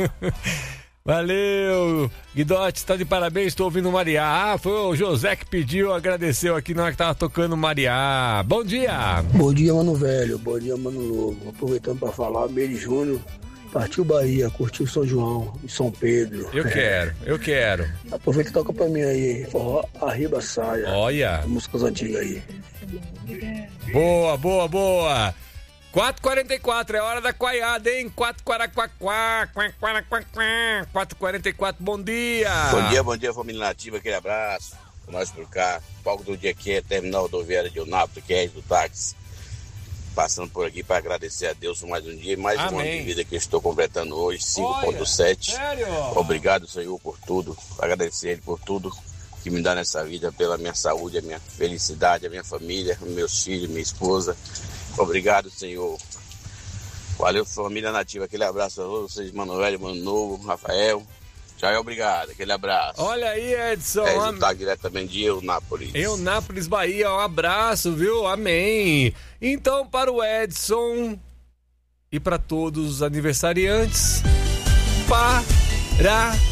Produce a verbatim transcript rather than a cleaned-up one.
Valeu, Guidotti, tá de parabéns, estou ouvindo Mariá. Ah, foi o José que pediu, agradeceu aqui na hora que tava tocando Mariá. Bom dia. Bom dia, Mano Velho, bom dia, Mano Novo. Aproveitando para falar, Meire Júnior partiu Bahia, curtiu São João e São Pedro. Eu quero, eu quero. Aproveita e toca pra mim aí, forró Arriba Saia. Olha. Músicas antigas aí. Boa, boa, boa. quatro e quarenta e quatro, é hora da coiada, hein? quatro quaraquaquá, quatro e quarenta e quatro, bom dia. Bom dia, bom dia, família nativa, aquele abraço. Nós por cá, palco do dia que é terminal rodoviária de Eunápolis, que é do táxi. Passando por aqui para agradecer a Deus por mais um dia, mais um ano de vida que eu estou completando hoje, cinco ponto sete. Obrigado, Senhor, por tudo. Agradecer Ele por tudo que me dá nessa vida, pela minha saúde, a minha felicidade, a minha família, meus filhos, minha esposa. Obrigado, Senhor. Valeu, família nativa. Aquele abraço a todos vocês, Mano Velho, Mano Novo, Rafael. Já é obrigado, aquele abraço. Olha aí, Edson. É resultado diretamente de Eunápolis. Eunápolis, Bahia, um abraço, viu? Amém. Então, para o Edson e para todos os aniversariantes, para